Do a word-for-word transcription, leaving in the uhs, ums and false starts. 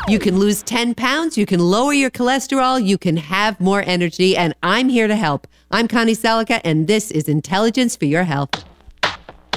You can lose ten pounds, you can lower your cholesterol, you can have more energy, and I'm here to help. I'm Connie Selica, and this is Intelligence for Your Health.